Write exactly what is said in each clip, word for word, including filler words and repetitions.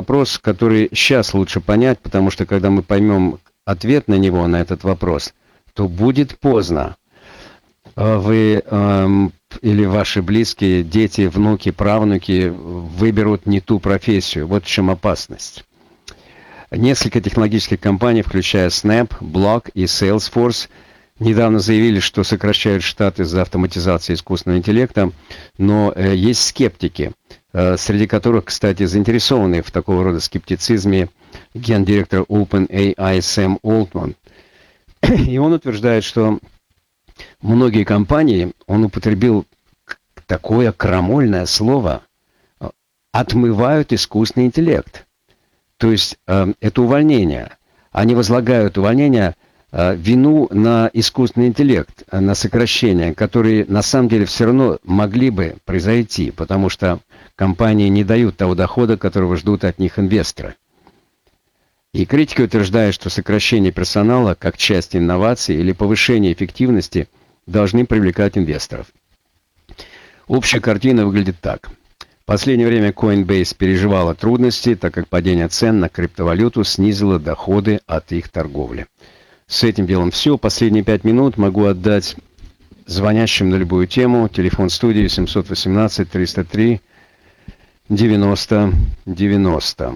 вопрос, который сейчас лучше понять, потому что когда мы поймем ответ на него, на этот вопрос, то будет поздно. Вы эм, или ваши близкие, дети, внуки, правнуки выберут не ту профессию. Вот в чем опасность. Несколько технологических компаний, включая Snap, Block и Salesforce, недавно заявили, что сокращают штат из-за автоматизации искусственного интеллекта, но э, есть скептики, э, среди которых, кстати, заинтересованы в такого рода скептицизме гендиректор OpenAI Сэм Олтман. И он утверждает, что многие компании, он употребил такое крамольное слово, отмывают искусственный интеллект. То есть э, это увольнение. Они возлагают увольнение, э, вину на искусственный интеллект, на сокращения, которые на самом деле все равно могли бы произойти, потому что компании не дают того дохода, которого ждут от них инвесторы. И критики утверждают, что сокращение персонала как часть инноваций или повышение эффективности должны привлекать инвесторов. Общая картина выглядит так. В последнее время Coinbase переживала трудности, так как падение цен на криптовалюту снизило доходы от их торговли. С этим делом все. Последние пять минут могу отдать звонящим на любую тему. Телефон студии семьсот восемнадцать триста три девяносто девяносто.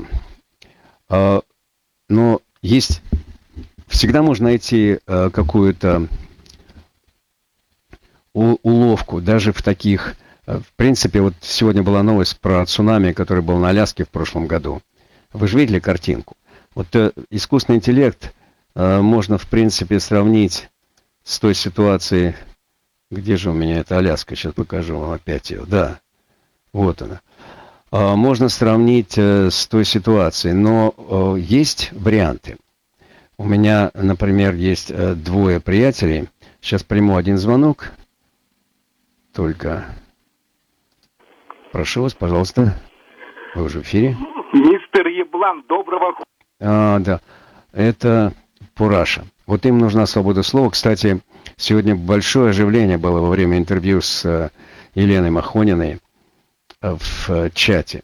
Но есть... Всегда можно найти э, какую-то у, уловку, даже в таких... Э, в принципе, вот сегодня была новость про цунами, который был на Аляске в прошлом году. Вы же видели картинку? Вот э, искусственный интеллект э, можно, в принципе, сравнить с той ситуацией... Где же у меня эта Аляска? Сейчас покажу вам опять ее. Да, вот она. Можно сравнить с той ситуацией, но есть варианты. У меня, например, есть двое приятелей. Сейчас приму один звонок. Только прошу вас, пожалуйста. Вы уже в эфире. Мистер Еблан, доброго... А, да, это Пураша. Вот им нужна свобода слова. Кстати, сегодня большое оживление было во время интервью с Еленой Махониной в чате.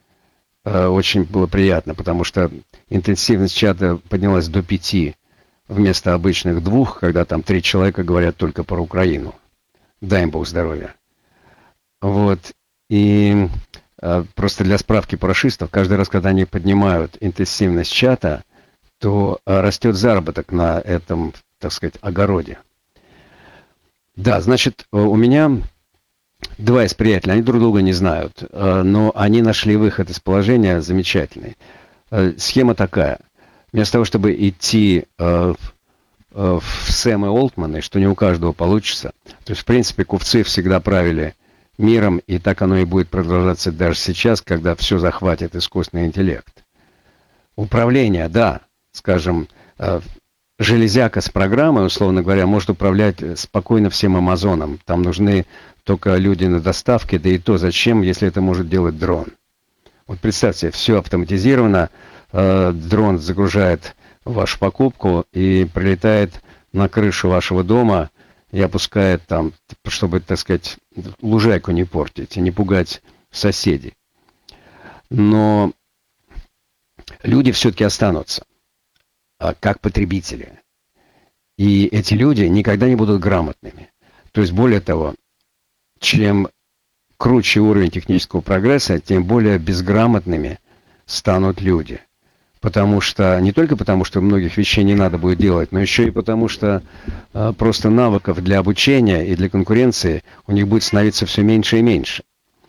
Очень было приятно, потому что интенсивность чата поднялась до пяти вместо обычных двух, когда там три человека говорят только про Украину. Дай им Бог здоровья. Вот. И а, просто для справки парашистов, каждый раз, когда они поднимают интенсивность чата, то а, растет заработок на этом, так сказать, огороде. Да, значит, у меня... Два из приятелей, они друг друга не знают, но они нашли выход из положения замечательный. Схема такая. Вместо того, чтобы идти в Сэм и Олтманы, что не у каждого получится, то есть, в принципе, купцы всегда правили миром, и так оно и будет продолжаться даже сейчас, когда все захватит искусственный интеллект. Управление, да, скажем, железяка с программой, условно говоря, может управлять спокойно всем Амазоном. Там нужны только люди на доставке, да и то зачем, если это может делать дрон. Вот представьте, все автоматизировано, э, дрон загружает вашу покупку и прилетает на крышу вашего дома и опускает там, чтобы, так сказать, лужайку не портить и не пугать соседей. Но люди все-таки останутся как потребители. И эти люди никогда не будут грамотными. То есть, более того, чем круче уровень технического прогресса, тем более безграмотными станут люди. Потому что, не только потому, что многих вещей не надо будет делать, но еще и потому, что э, просто навыков для обучения и для конкуренции у них будет становиться все меньше и меньше.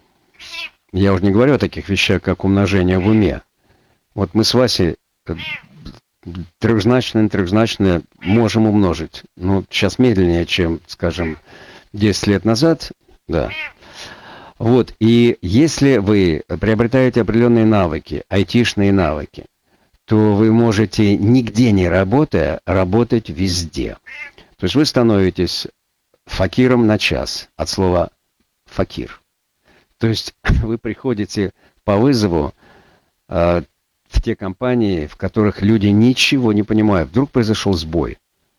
Я уже не говорю о таких вещах, как умножение в уме. Вот мы с Васей трехзначное, трехзначное можем умножить. Ну, сейчас медленнее, чем, скажем, десять лет назад. Да. Вот, и если вы приобретаете определенные навыки, айтишные навыки, то вы можете, нигде не работая, работать везде. То есть вы становитесь факиром на час, от слова факир. То есть вы приходите по вызову э, в те компании, в которых люди ничего не понимают. Вдруг произошел сбой.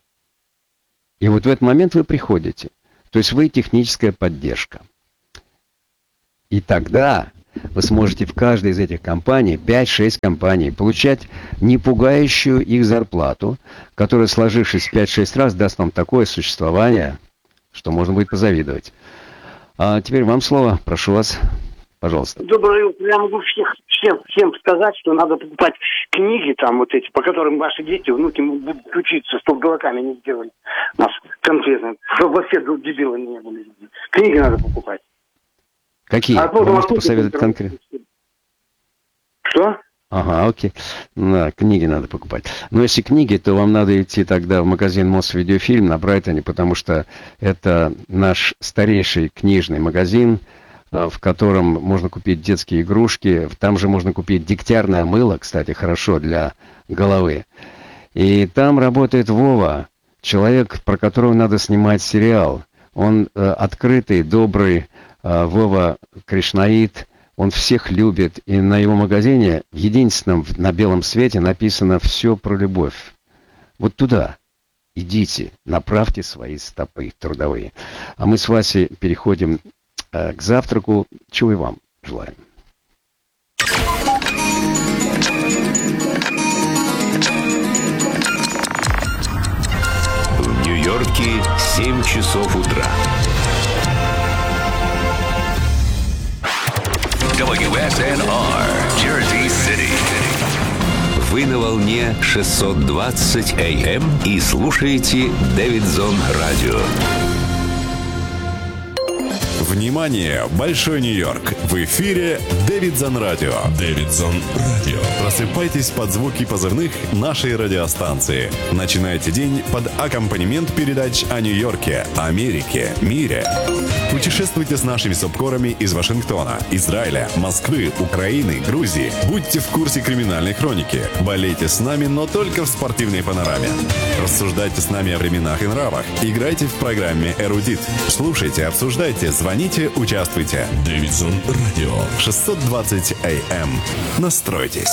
И вот в этот момент вы приходите. То есть вы техническая поддержка. И тогда вы сможете в каждой из этих компаний, пять-шесть компаний, получать не пугающую их зарплату, которая, сложившись пять-шесть раз, даст вам такое существование, что можно будет позавидовать. А теперь вам слово. Прошу вас. Пожалуйста. Доброе утро. Я могу всех, всем, всем сказать, что надо покупать книги там вот эти, по которым ваши дети, внуки будут учиться, чтобы дураками не сделали нас конкретно. Чтобы вообще дебилами не были. Книги надо покупать. Какие? А Вы можете посоветовать конкретно? Что? Ага, окей. Да, книги надо покупать. Но если книги, то вам надо идти тогда в магазин Мосвидеофильм на Брайтоне, потому что это наш старейший книжный магазин, в котором можно купить детские игрушки. Там же можно купить дегтярное мыло, кстати, хорошо для головы. И там работает Вова, человек, про которого надо снимать сериал. Он э, открытый, добрый, э, Вова Кришнаит. Он всех любит, и на его магазине, в единственном на белом свете, написано все про любовь. Вот туда идите, направьте свои стопы трудовые. А мы с Васей переходим э, к завтраку. Чего и вам желаем. В Нью-Йорке семь часов утра. дабл ю эс эн ар, Jersey City. Вы на волне шестьсот двадцать эй эм и слушаете Дэвидсон Радио. Внимание! Большой Нью-Йорк! В эфире Дэвидсон Радио. Дэвидсон Радио. Просыпайтесь под звуки позывных нашей радиостанции. Начинайте день под аккомпанемент передач о Нью-Йорке, Америке, мире. Путешествуйте с нашими субкорами из Вашингтона, Израиля, Москвы, Украины, Грузии. Будьте в курсе криминальной хроники. Болейте с нами, но только в спортивной панораме. Рассуждайте с нами о временах и нравах. Играйте в программе «Эрудит». Слушайте, обсуждайте, звоните, участвуйте. Дэвидсон Радио. шестьсот двадцать эй эм. Настройтесь.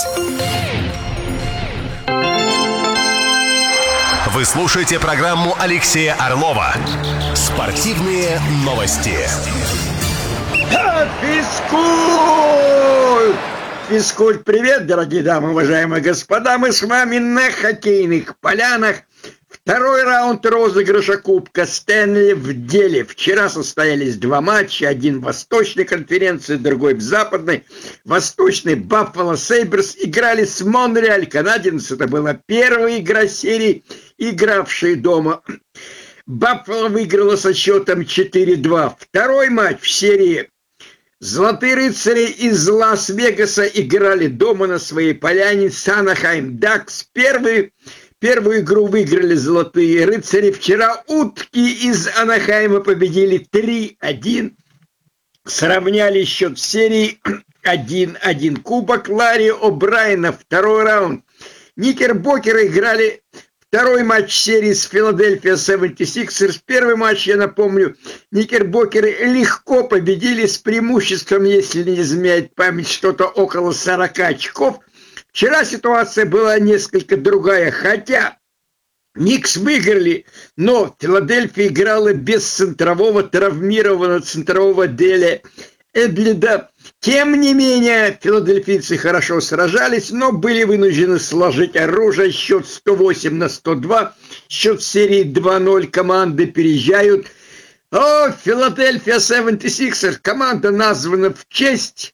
Вы слушаете программу Алексея Орлова «Спортивные новости». Физкульт! Физкульт, привет, дорогие дамы, уважаемые господа. Мы с вами на хоккейных полянах. Второй раунд розыгрыша Кубка Стэнли в деле. Вчера состоялись два матча. Один в Восточной конференции, другой в Западной. Восточный Баффало Сейберс играли с Монреаль Канадиенс. Это была первая игра серии, игравшие дома. Баффало выиграла со счетом четыре-два. Второй матч в серии. Золотые рыцари из Лас-Вегаса играли дома на своей поляне с Анахайм Дакс. Первый... Первую игру выиграли золотые рыцари. Вчера утки из Анахайма победили три-один. Сравняли счет в серии один-один. Кубок Ларри О'Брайена. Второй раунд. Никербокеры играли второй матч серии с Филадельфия семьдесят шесть. Первый матч, я напомню, Никербокеры легко победили с преимуществом, если не изменяет память, что-то около сорок очков. Вчера ситуация была несколько другая, хотя Никс выиграли, но Филадельфия играла без центрового, травмированного центрового Деля Эдлида. Тем не менее, филадельфийцы хорошо сражались, но были вынуждены сложить оружие. Счет сто восемь на сто два, счет серии два-ноль, команды переезжают. О, Филадельфия семьдесят шесть, команда названа в честь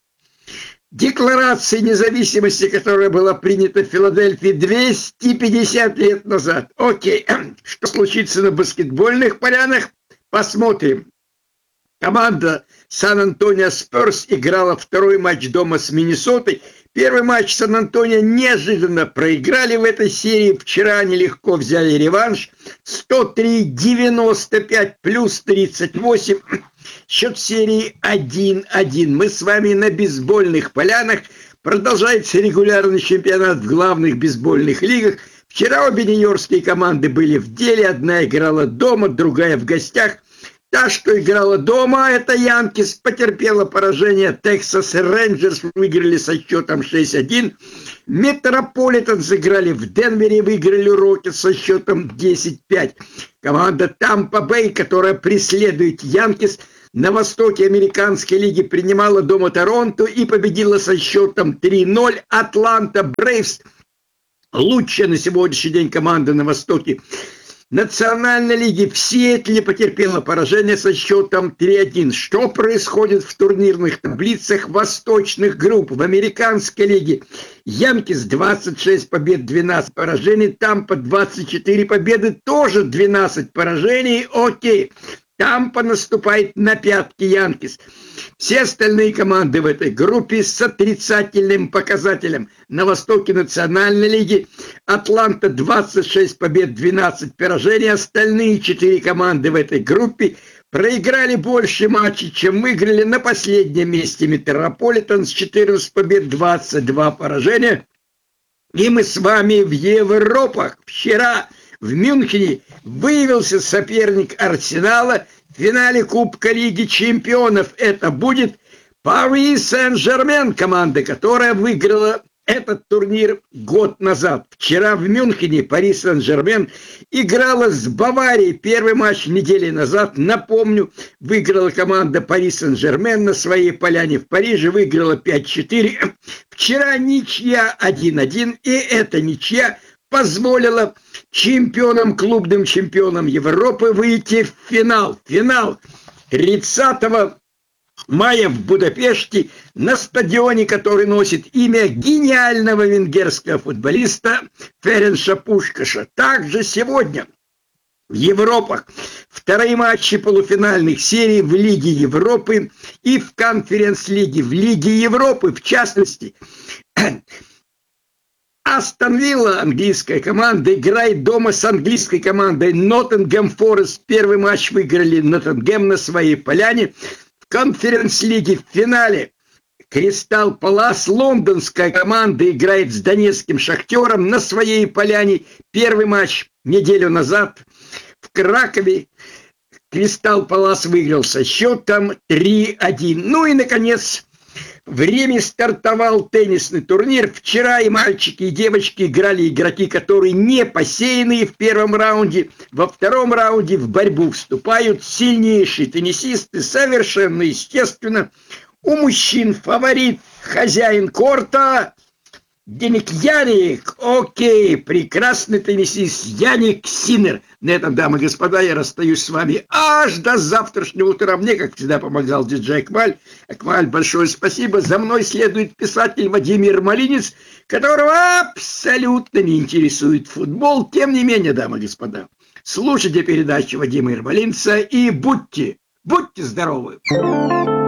Декларации независимости, которая была принята в Филадельфии двести пятьдесят лет назад. Окей, что случится на баскетбольных полянах, посмотрим. Команда Сан-Антонио Спёрс играла второй матч дома с Миннесотой. Первый матч Сан-Антонио неожиданно проиграли в этой серии. Вчера они легко взяли реванш. сто три девяносто пять плюс тридцать восемь. Счет серии один-один. Мы с вами на бейсбольных полянах. Продолжается регулярный чемпионат в главных бейсбольных лигах. Вчера обе нью-йоркские команды были в деле. Одна играла дома, другая в гостях. Та, что играла дома, это Янкис, потерпела поражение. Texas Rangers выиграли со счетом шесть-один. Метрополитенс играли в Денвере, выиграли Рокетс со счетом десять-пять. Команда Тампа Бэй, которая преследует Янкис, на востоке американской лиги принимала дома Торонто и победила со счетом три ноль. Атланта Брейвс – лучшая на сегодняшний день команда на востоке Национальной лиги в Сиэтле потерпела поражение со счетом три один. Что происходит в турнирных таблицах восточных групп? В американской лиге Янкис двадцать шесть побед, двенадцать поражений. Тампа двадцать четыре победы, тоже двенадцать поражений. Окей. Тампа наступает на пятки Янкис. Все остальные команды в этой группе с отрицательным показателем. На востоке Национальной лиги Атланта двадцать шесть побед, двенадцать поражений. Остальные четыре команды в этой группе проиграли больше матчей, чем выиграли. На последнем месте Метрополитен с четырнадцать побед, двадцать два поражения. И мы с вами в Европах. Вчера в Мюнхене выявился соперник Арсенала в финале Кубка Лиги Чемпионов. Это будет Пари Сен-Жермен, команда, которая выиграла этот турнир год назад. Вчера в Мюнхене Пари Сен-Жермен играла с Баварией. Первый матч недели назад, напомню, выиграла команда Пари Сен-Жермен на своей поляне в Париже, выиграла пять четыре. Вчера ничья один один, и эта ничья позволила чемпионам, клубным чемпионам Европы выйти в финал. Финал тридцатого мая в Будапеште на стадионе, который носит имя гениального венгерского футболиста Ференча Пушкаша. Также сегодня в Европах вторые матчи полуфинальных серий в Лиге Европы и в Конференц-лиге. В Лиге Европы, в частности, Астон Вилла, английская команда, играет дома с английской командой Ноттингем Форест. Первый матч выиграли Ноттингем на своей поляне. В Конференц-лиге в финале Кристал Палас, лондонская команда, играет с донецким Шахтером на своей поляне. Первый матч неделю назад в Кракове Кристал Палас выиграл со счетом три один. Ну и, наконец, в Риме стартовал теннисный турнир. Вчера и мальчики, и девочки играли игроки, которые не посеянные в первом раунде. Во втором раунде в борьбу вступают сильнейшие теннисисты. Совершенно естественно, у мужчин фаворит, хозяин корта Деник Яник. Окей, прекрасный теннисист Яник Синнер. На этом, дамы и господа, я расстаюсь с вами аж до завтрашнего утра. Мне, как всегда, помогал диджей Акмаль. Акмаль, большое спасибо. За мной следует писатель Владимир Малинец, которого абсолютно не интересует футбол. Тем не менее, дамы и господа, слушайте передачу Владимира Малинца и будьте, будьте здоровы.